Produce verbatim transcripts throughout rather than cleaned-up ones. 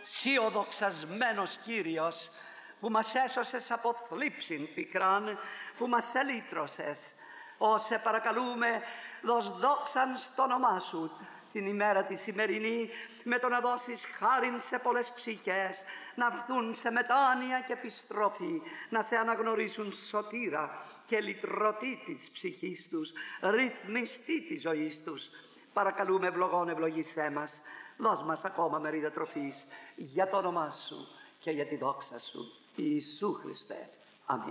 Σύ ο δοξασμένος Κύριος, που μας έσωσες από θλίψην πικράν, που μας ελύτρωσες. Ω σε παρακαλούμε, δώσ' δόξαν στο όνομά Σου την ημέρα τη σημερινή, με το να δώσεις χάριν σε πολλές ψυχές, να έρθουν σε μετάνοια και επιστροφή, να σε αναγνωρίσουν σωτήρα και λυτρωτή της ψυχής τους, ρυθμιστή της ζωής τους. Παρακαλούμε, ευλογών ευλογήσέ μας, δώσ' μας ακόμα μερίδα τροφής για το όνομά Σου και για τη δόξα Σου, Ιησού Χριστέ. Αμήν.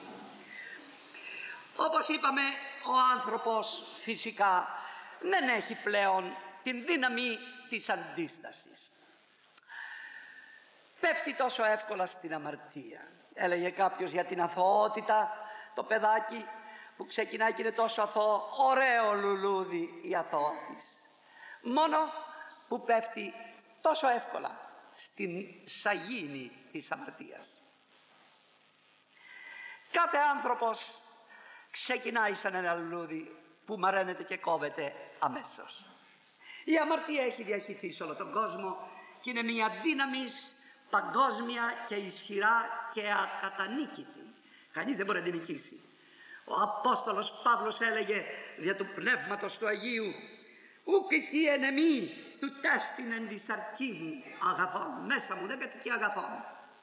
Όπως είπαμε, ο άνθρωπος φυσικά δεν έχει πλέον την δύναμη της αντίστασης. Πέφτει τόσο εύκολα στην αμαρτία. Έλεγε κάποιος για την αθωότητα, το παιδάκι που ξεκινάει και είναι τόσο αθώο, ωραίο λουλούδι η αθωότης. Μόνο που πέφτει τόσο εύκολα στην σαγίνη της αμαρτίας. Κάθε άνθρωπος ξεκινάει σαν ένα λουλούδι που μαραίνεται και κόβεται αμέσως. Η αμαρτία έχει διαχυθεί σε όλο τον κόσμο και είναι μια δύναμης παγκόσμια και ισχυρά και ακατανίκητη. Κανείς δεν μπορεί να την νικήσει. Ο Απόστολος Παύλος έλεγε δια του Πνεύματος του Αγίου, «Ουκ εκεί εν εμή του τέστην εν τη σαρκή μου αγαθών». Μέσα μου δεν κατοικεί αγαθών.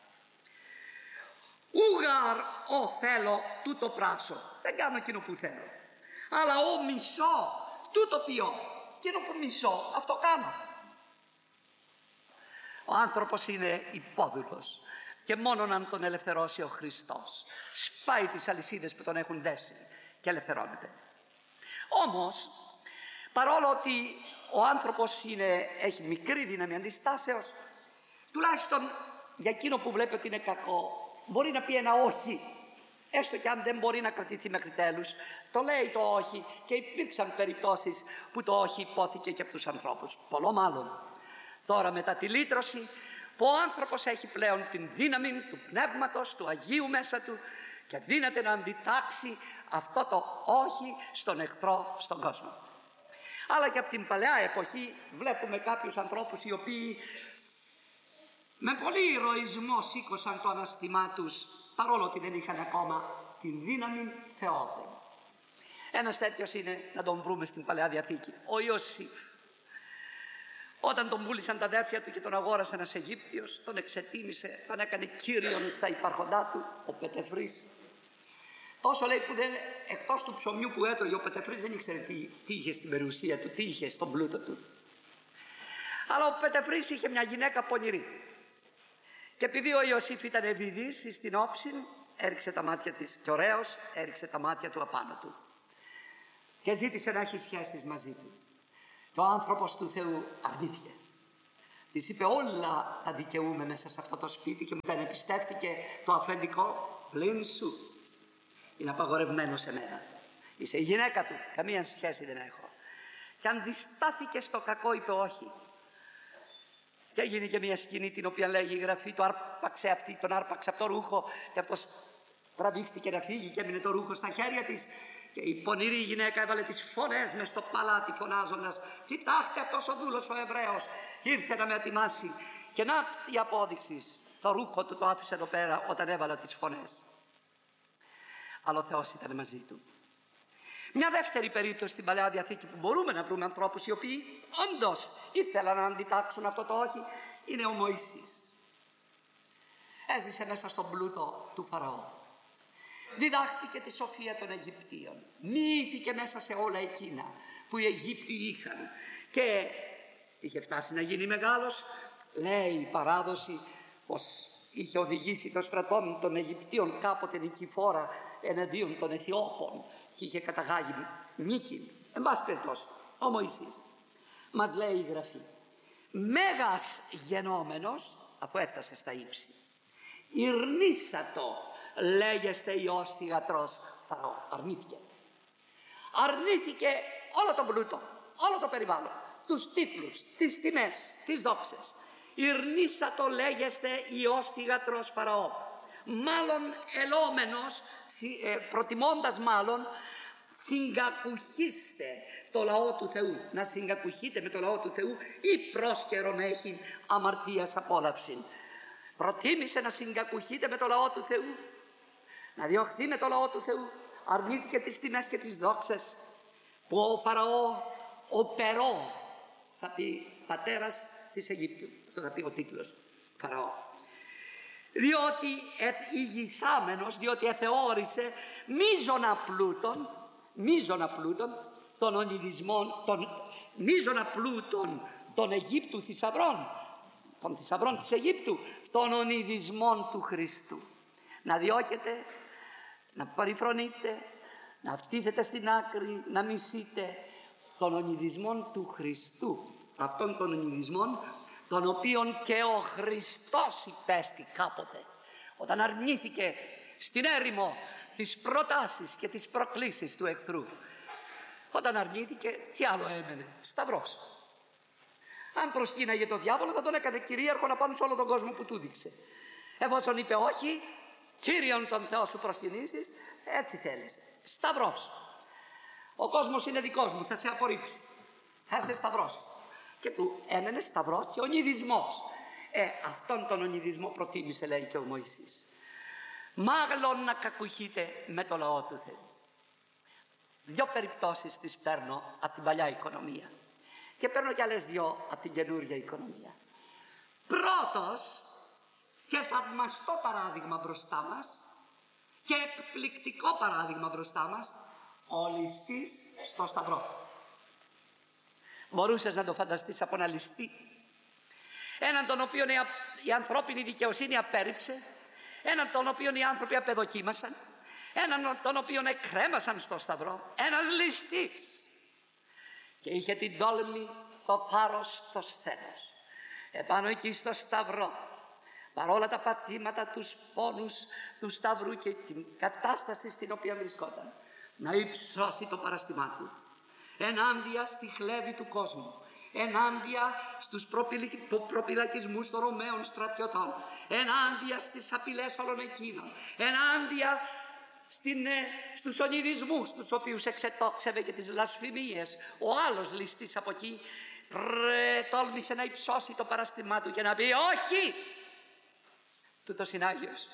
«Ούγαρ ο θέλω τούτο πράσω». Δεν κάνω εκείνο που θέλω. Αλλά ο μισώ τούτο ποιώ. Εκείνο που μισώ αυτό κάνω. Ο άνθρωπος είναι υπόδουλος και μόνον αν τον ελευθερώσει ο Χριστός σπάει τις αλυσίδες που τον έχουν δέσει και ελευθερώνεται. Όμως, παρόλο ότι ο άνθρωπος είναι, έχει μικρή δύναμη αντιστάσεως, τουλάχιστον για εκείνο που βλέπει ότι είναι κακό μπορεί να πει ένα όχι, έστω και αν δεν μπορεί να κρατηθεί μέχρι τέλους. Το λέει το όχι και υπήρξαν περιπτώσεις που το όχι υπόθηκε και από τους ανθρώπους, πολλό μάλλον. Τώρα μετά τη λύτρωση που ο άνθρωπος έχει πλέον την δύναμη του Πνεύματος, του Αγίου μέσα του και δύναται να αντιτάξει αυτό το όχι στον εχθρό, στον κόσμο. Αλλά και από την παλαιά εποχή βλέπουμε κάποιους ανθρώπους οι οποίοι με πολύ ηρωισμό σήκωσαν το αναστημά τους, παρόλο ότι δεν είχαν ακόμα την δύναμη θεώδη. Ένας τέτοιος είναι, να τον βρούμε στην Παλαιά Διαθήκη, ο Ιωσήφ. Όταν τον πούλησαν τα αδέρφια του και τον αγόρασε ένας Αιγύπτιος, τον εξετίμησε, τον έκανε κύριον στα υπάρχοντά του, ο Πετεφρής. Τόσο λέει που δεν, εκτός του ψωμιού που έτρωγε ο Πετεφρής δεν ήξερε τι, τι είχε στην περιουσία του, τι είχε στον πλούτο του. Αλλά ο Πετεφρής είχε μια γυναίκα πονηρή. Και επειδή ο Ιωσήφ ήταν ευηδής στην όψη, έριξε τα μάτια της και ωραίος έριξε τα μάτια του απάνω του και ζήτησε να έχει σχέσεις μαζί του. Και ο άνθρωπος του Θεού αρνήθηκε. Της είπε όλα τα δικαιούμαι μέσα σε αυτό το σπίτι και μου τα εμπιστεύτηκε το αφεντικό πλην σου. Είναι απαγορευμένο σε μένα. Είσαι η γυναίκα του, καμία σχέση δεν έχω. Και αντιστάθηκε στο κακό, είπε όχι. Και έγινε και μια σκηνή την οποία λέγει η Γραφή, το άρπαξε αυτή, τον άρπαξε από το ρούχο και αυτός τραβήχτηκε να φύγει και έμεινε το ρούχο στα χέρια της. Και η πονηρή γυναίκα έβαλε τις φωνές μες στο παλάτι φωνάζοντας, «Κοιτάξτε, αυτός ο δούλος ο Εβραίος ήρθε να με ετοιμάσει». Και να η απόδειξη, το ρούχο του το άφησε εδώ πέρα όταν έβαλα τις φωνές. Αλλά ο Θεός ήταν μαζί του. Μια δεύτερη περίπτωση στην Παλαιά Διαθήκη που μπορούμε να βρούμε ανθρώπους οι οποίοι όντως ήθελαν να αντιτάξουν αυτό το όχι είναι ο Μωυσής. Έζησε μέσα στον πλούτο του Φαραώ. Διδάχτηκε τη σοφία των Αιγυπτίων. Μύθηκε μέσα σε όλα εκείνα που οι Αιγύπτιοι είχαν. Και είχε φτάσει να γίνει μεγάλος. Λέει η παράδοση πως είχε οδηγήσει το στρατό των Αιγυπτίων κάποτε νικηφόρα εναντίον των Αιθιώπων και είχε καταγάγει νίκη. Εν πάση περιπτώσει, ο Μωυσής, μας λέει η Γραφή, μέγας γενόμενος, αφού έφτασε στα ύψη, «Ηρνήσατο λέγεστε Υιός θυγατρός Φαραώ». Αρνήθηκε. Αρνήθηκε όλο τον πλούτο, όλο το περιβάλλον, τους τίτλους, τις τιμές, τις δόξες. «Ηρνήσατο λέγεστε Υιός θυγατρός Φαραώ». Μάλλον ελόμενος, προτιμώντας μάλλον συγκακουχήστε το λαό του Θεού. Να συγκακουχείτε με το λαό του Θεού ή πρόσκαιρον έχει αμαρτίας απόλαυση. Προτίμησε να συγκακουχείτε με το λαό του Θεού, να διωχθεί με το λαό του Θεού. Αρνήθηκε τις τιμές και τις δόξες που ο Φαραώ, ο Περό, θα πει πατέρας της Αιγύπτου. Αυτό θα πει ο τίτλος, Φαραώ. Διότι ηγισάμενος, διότι εθεώρησε μείζωνα πλούτων, μείζωνα πλούτων των ονειδισμών, των μείζωνα πλούτων των Αιγύπτου θησαυρών, των θησαυρών της Αιγύπτου, των ονειδισμών του Χριστού. Να διώκετε, να περιφρονείτε, να φτύθετε στην άκρη, να μισείτε των ονειδισμών του Χριστού, αυτών των ονειδισμών των οποίων και ο Χριστός υπέστη κάποτε, όταν αρνήθηκε στην έρημο τις προτάσεις και τις προκλήσεις του εχθρού. Όταν αρνήθηκε, τι άλλο έμενε? Σταυρός. Αν προσκύναγε το διάβολο, θα τον έκανε κυρίαρχο να πάνω σε όλο τον κόσμο που του δείξε. Εφόσον είπε όχι, Κύριον τον Θεό σου προσκυνήσεις, έτσι θέλεις. Σταυρός. Ο κόσμος είναι δικός μου, θα σε απορρίψει, θα σε σταυρώσει. Και του έμενε σταυρός και ονειδισμός. Ε, αυτόν τον ονειδισμό προτίμησε, λέει και ο Μωυσής. Μάγλον να κακουχείτε με το λαό του Θεού. Δύο περιπτώσεις τις παίρνω από την παλιά οικονομία και παίρνω κι άλλες δύο από την καινούργια οικονομία. Πρώτος και θαυμαστό παράδειγμα μπροστά μας και εκπληκτικό παράδειγμα μπροστά μας, ο ληστής στο σταυρό. Μπορούσες να το φανταστείς από ένα ληστή, έναν τον οποίο η ανθρώπινη δικαιοσύνη απέρριψε, έναν τον οποίο οι άνθρωποι απεδοκίμασαν, έναν τον οποίο εκρέμασαν στο σταυρό, ένας ληστής, και είχε την τόλμη, το θάρρος, το σθένος επάνω εκεί στο σταυρό, παρόλα τα παθήματα, τους πόνους του σταυρού και την κατάσταση στην οποία βρισκόταν, να υψώσει το παραστημά του ενάντια στη χλέβη του κόσμου, ενάντια στους προπυλακισμούς των Ρωμαίων στρατιωτών, ενάντια στις απειλές όλων εκείνων, ενάντια στην, ε, στους ονειδισμούς τους οποίους εξετόξευε και τις βλασφημίες. Ο άλλος ληστής από εκεί πρε, τόλμησε να υψώσει το παραστημά του και να πει όχι, τούτος είναι Άγιος.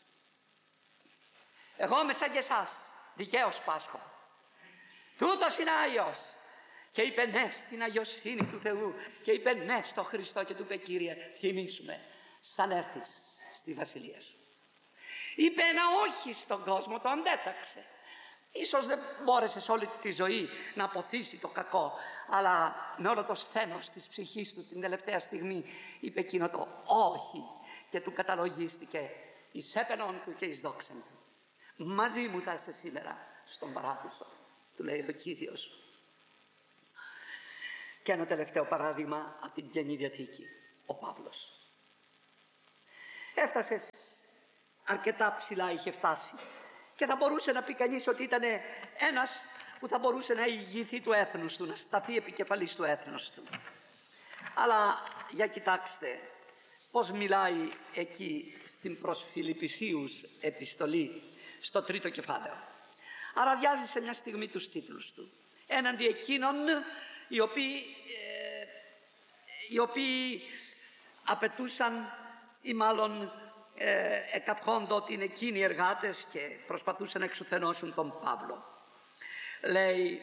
Εγώ είμαι σαν και εσάς, δικαίως πάσχω. Τούτος είναι Άγιος. Και είπε ναι στην αγιοσύνη του Θεού και είπε ναι στο Χριστό και του είπε Κύριε, θυμίσουμε σαν έρθεις στη βασιλεία σου. Είπε ένα όχι στον κόσμο, το αντέταξε. Ίσως δεν μπόρεσε σε όλη τη ζωή να αποθήσει το κακό, αλλά με όλο το σθένος της ψυχής του την τελευταία στιγμή είπε εκείνο το όχι και του καταλογίστηκε εις έπαινον του και εις δόξαν του. Μαζί μου θα είσαι σήμερα στον παράδεισο, του λέει ο Κύριος. Και ένα τελευταίο παράδειγμα από την Καινή Διαθήκη, ο Παύλος. Έφτασε αρκετά ψηλά, είχε φτάσει και θα μπορούσε να πει κανείς ότι ήταν ένας που θα μπορούσε να ηγηθεί του έθνους του, να σταθεί επικεφαλής του έθνους του. Αλλά για κοιτάξτε πώς μιλάει εκεί στην προς Φιλιππισίους επιστολή στο τρίτο κεφάλαιο. Αραδιάζει σε μια στιγμή τους τίτλους του έναντι εκείνων οι οποίοι, ε, οι οποίοι απαιτούσαν ή μάλλον ε, εκαυχόντο ότι είναι εκείνοι οι εργάτες και προσπαθούσαν να εξουθενώσουν τον Παύλο. Λέει,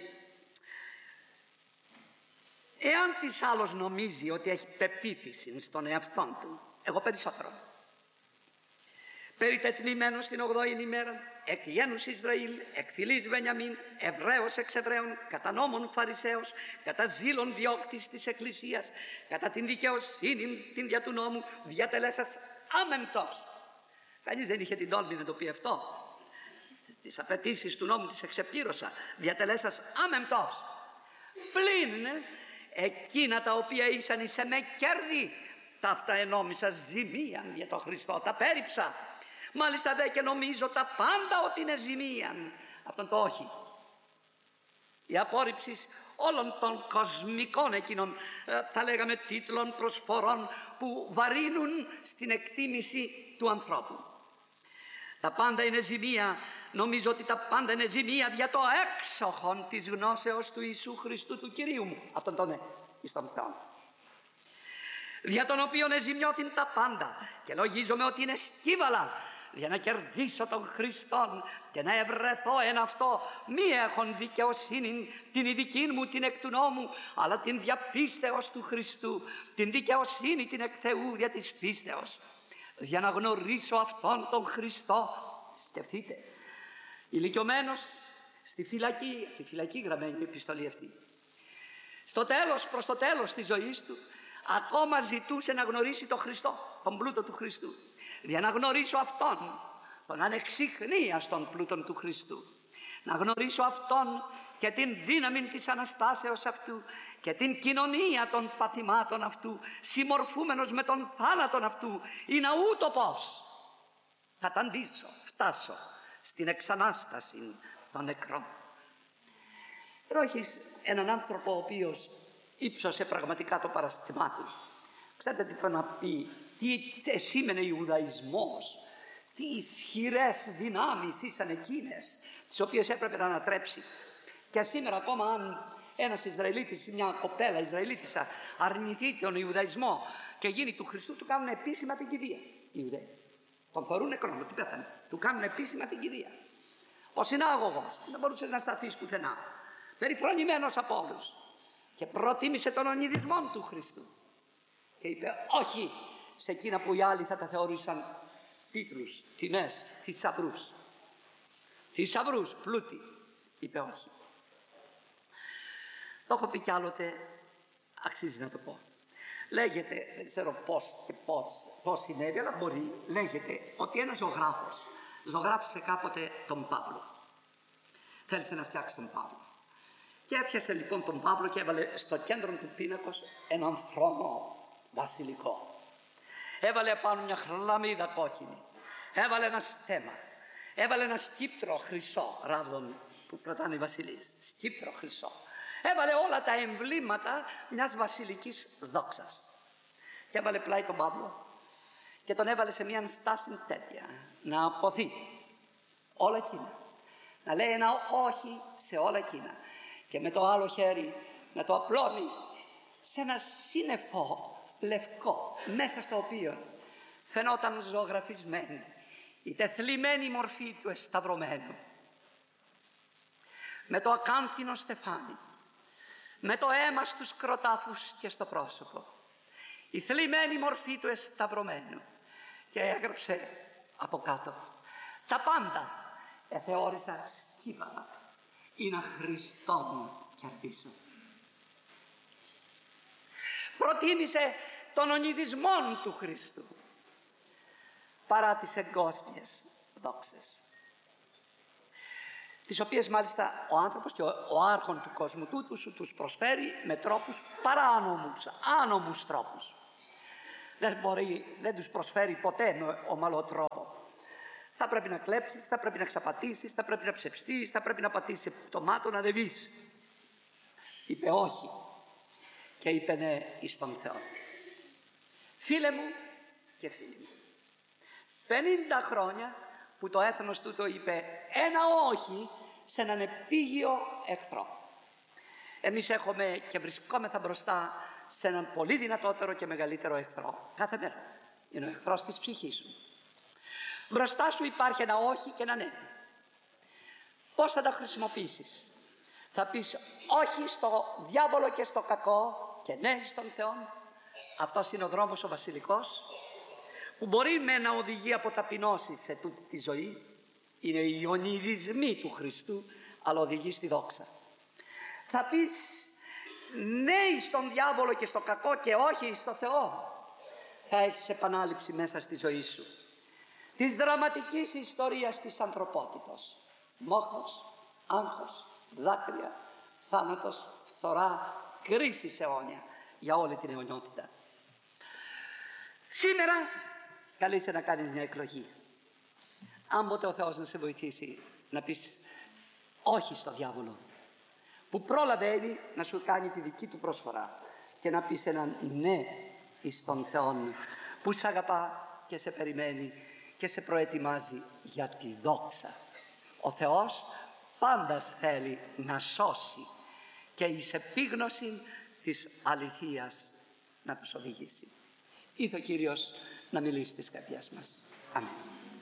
εάν της άλλος νομίζει ότι έχει πεποίθηση στον εαυτόν του, εγώ περισσότερο. Περιτετνημένος την ογδόη ημέρα, εκ γένους Ισραήλ, εκ φυλής Βενιαμίν, Εβραίος εξ Εβραίων, κατά νόμων Φαρισαίος, κατά ζήλων διώκτης της Εκκλησίας, κατά την δικαιοσύνη την δια του νόμου, διατελέσας άμεμπτος. Κανείς δεν είχε την τόλμη να το πει αυτό. Τις απαιτήσεις του νόμου τις εξεπλήρωσα, διατελέσας άμεμπτος. Πλην εκείνα τα οποία ήσαν εις εμέ κέρδη, ταύτα ενόμισα ζημίαν για τον Χριστό, τα πέριψα. Μάλιστα δε και νομίζω τα πάντα ότι είναι ζημίαν. Αυτόν το όχι. Η απόρριψη όλων των κοσμικών εκείνων, θα λέγαμε τίτλων, προσφορών που βαρύνουν στην εκτίμηση του ανθρώπου. Τα πάντα είναι ζημία. Νομίζω ότι τα πάντα είναι ζημία δια το έξοχον της γνώσεως του Ιησού Χριστού του Κυρίου μου. Αυτόν τον ναι, εις τον Θεό. Δια τον οποίον εζημιώθην τα πάντα και λογίζομαι ότι είναι σκύβαλα για να κερδίσω τον Χριστόν και να ευρεθώ εν αυτό μη έχον δικαιοσύνην την ειδική μου την εκ του νόμου, αλλά την διαπίστεως του Χριστού, την δικαιοσύνη την εκ Θεού δια της πίστεως, για να γνωρίσω αυτόν τον Χριστό. Σκεφτείτε, ηλικιωμένος στη φυλακή, τη φυλακή γραμμένη η επιστολή αυτή, στο τέλος, προς το τέλος της ζωής του, ακόμα ζητούσε να γνωρίσει τον Χριστό, τον πλούτο του Χριστού. Για να γνωρίσω αυτόν, τον ανεξιχνίαστον πλούτον του Χριστού. Να γνωρίσω αυτόν και την δύναμη της Αναστάσεως αυτού και την κοινωνία των παθημάτων αυτού, συμμορφούμενος με τον θάνατον αυτού, ή να ούτω πως θα ταντήσω, φτάσω στην εξανάσταση των νεκρών. Εδώ έχεις έναν άνθρωπο ο οποίος ύψωσε πραγματικά το παραστημά του. Ξέρετε τι πρέπει να πει, τι σήμαινε Ιουδαϊσμός, τι ισχυρές δυνάμεις ήσαν εκείνες τις οποίες έπρεπε να ανατρέψει. Και σήμερα ακόμα αν ένας Ισραηλίτης ή μια κοπέλα Ισραηλίτισσα αρνηθεί τον Ιουδαϊσμό και γίνει του Χριστού, του κάνουν επίσημα την κηδεία. Οι Ιουδαίοι τον θεωρούν νεκρόν, ότι πέθανε, του κάνουν επίσημα την κηδεία. Ο συνάγωγος δεν μπορούσε να σταθεί πουθενά, περιφρονημένος από όλους, και προτίμησε τον ονειδισμό του Χριστού και είπε όχι σε εκείνα που οι άλλοι θα τα θεωρούσαν τίτλους, τιμές, θησαυρούς. Θησαυρούς, πλούτη, είπε όχι. Το έχω πει κι άλλοτε, αξίζει να το πω. Λέγεται, δεν ξέρω πώς και πώς, πώς συνέβη, αλλά μπορεί, λέγεται ότι ένας ζωγράφος ζωγράφησε κάποτε τον Παύλο. Θέλησε να φτιάξει τον Παύλο. Και έφτιασε λοιπόν τον Παύλο και έβαλε στο κέντρο του πίνακος έναν θρόνο βασιλικό. Έβαλε πάνω μια χλαμίδα κόκκινη. Έβαλε ένα στέμα. Έβαλε ένα σκύπτρο χρυσό, ράβδον που κρατάνε οι βασιλείς. Σκύπτρο χρυσό. Έβαλε όλα τα εμβλήματα μιας βασιλικής δόξας. Και έβαλε πλάι τον Παύλο και τον έβαλε σε μια στάση τέτοια να αποθεί όλα εκείνα. Να λέει ένα όχι σε όλα εκείνα. Και με το άλλο χέρι να το απλώνει σε ένα σύννεφο λευκό, μέσα στο οποίο φαινόταν ζωγραφισμένη η τεθλιμμένη μορφή του εσταυρωμένου, με το ακάνθινο στεφάνι, με το αίμα στους κροτάφους και στο πρόσωπο, η θλιμμένη μορφή του εσταυρωμένου, και έγραψε από κάτω τα πάντα εθεώρησα σκύβαλα ή να Χριστόν κερδίσω. Προτίμησε τον ονειδισμό του Χριστού παρά τις εγκόσμιες δόξες, τις οποίες μάλιστα ο άνθρωπος και ο, ο άρχον του κόσμου τούτου σου τους προσφέρει με τρόπους παράνομους, άνομους τρόπους. Δεν μπορεί, δεν τους προσφέρει ποτέ με ομαλό τρόπο. Θα πρέπει να κλέψεις, θα πρέπει να ξαπατήσεις, θα πρέπει να ψευστείς, θα πρέπει να πατήσεις πτωμάτο, να ανεβείς. Είπε όχι και είπε ναι εις τον Θεό. Φίλε μου και φίλοι μου, πενήντα χρόνια που το έθνος τούτο είπε ένα όχι σε έναν επίγειο εχθρό. Εμείς έχουμε και βρισκόμεθα μπροστά σε έναν πολύ δυνατότερο και μεγαλύτερο εχθρό κάθε μέρα. Είναι ο εχθρός της ψυχής σου. Μπροστά σου υπάρχει ένα όχι και ένα ναι. Πώς θα τα χρησιμοποιήσεις? Θα πεις όχι στο διάβολο και στο κακό και ναι στον Θεό. Αυτός είναι ο δρόμος ο βασιλικός, που μπορεί με να οδηγεί από ταπεινώση σε τούτη τη ζωή. Είναι οι ονειδισμοί του Χριστού, αλλά οδηγεί στη δόξα. Θα πεις ναι στον διάβολο και στο κακό και όχι στο Θεό. Θα έχεις επανάληψη μέσα στη ζωή σου της δραματικής ιστορίας της ανθρωπότητος. Μόχθος, άγχος, δάκρυα, θάνατος, φθορά, κρίση αιώνια για όλη την αιωνιότητα. Σήμερα καλείσαι να κάνεις μια εκλογή. Αν ποτέ ο Θεός να σε βοηθήσει να πεις όχι στο διάβολο, που προλαβαίνει να σου κάνει τη δική του προσφορά, και να πεις έναν ναι εις τον Θεό που σ' αγαπά και σε περιμένει και σε προετοιμάζει για τη δόξα. Ο Θεός πάντα θέλει να σώσει και εις επίγνωση της αληθείας να τους οδηγήσει. Ήθε ο Κύριος να μιλήσει στις καρδιές μας. Αμήν.